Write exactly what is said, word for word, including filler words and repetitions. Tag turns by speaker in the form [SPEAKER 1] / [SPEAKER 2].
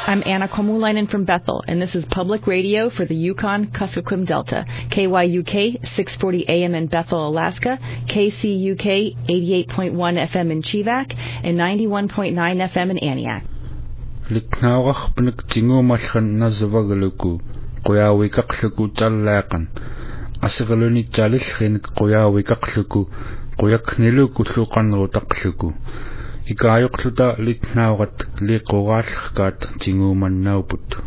[SPEAKER 1] I'm Anna Komulainen from Bethel, and this is Public Radio for the Yukon-Kuskokwim Delta, K Y U K six forty A M in Bethel, Alaska, K C U K eighty-eight point one F M in Chivak, and ninety-one point nine F M in Aniak.
[SPEAKER 2] Liknawach pnik tingumalhan nazavagaluku, qoyawikaqluku tallaqan. Asigaluni talilhin qoyawikaqluku, qoyakniluku luqanru taqluku. Ikayuqluta litnawat liqogalhkat tingumannauput.